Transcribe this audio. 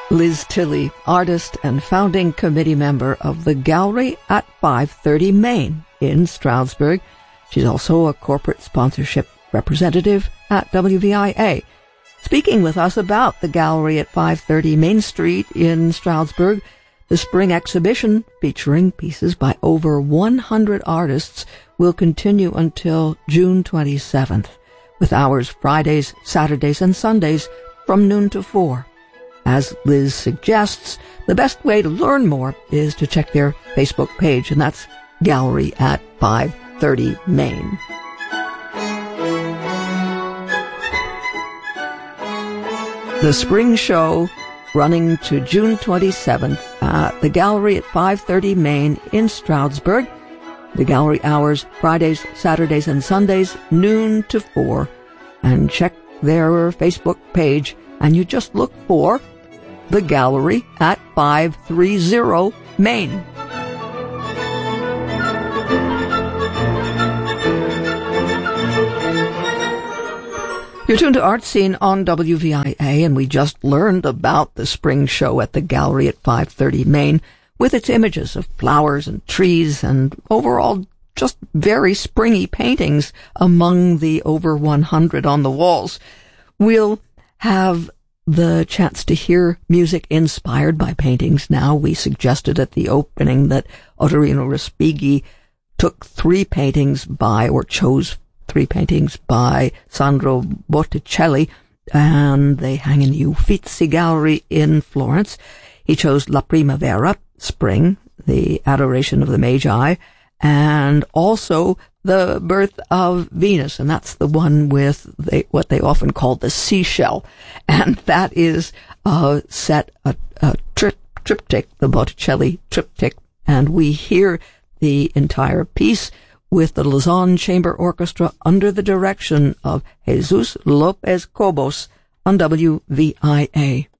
Liz Tilley, artist and founding committee member of the Gallery at 530 Main in Stroudsburg. She's also a corporate sponsorship representative at WVIA. Speaking with us about the Gallery at 530 Main Street in Stroudsburg, the spring exhibition featuring pieces by over 100 artists will continue until June 27th, with hours Fridays, Saturdays, and Sundays from noon to 4. As Liz suggests, the best way to learn more is to check their Facebook page, and that's Gallery at 530 Main. The spring show running to June 27th at the Gallery at 530 Main in Stroudsburg. The gallery hours Fridays, Saturdays, and Sundays, noon to 4. And check their Facebook page, and you just look for the Gallery at 530 Main. You're tuned to Art Scene on WVIA, and we just learned about the spring show at the Gallery at 530 Main, with its images of flowers and trees and overall just very springy paintings among the over 100 on the walls. We'll have the chance to hear music inspired by paintings now. We suggested at the opening that Ottorino Respighi took chose three paintings by Sandro Botticelli, and they hang in the Uffizi Gallery in Florence. He chose La Primavera, Spring, the Adoration of the Magi, and also the Birth of Venus, and that's the one with what they often call the seashell. And that is a triptych, the Botticelli triptych, and we hear the entire piece with the Lausanne Chamber Orchestra under the direction of Jesus Lopez Cobos on WVIA.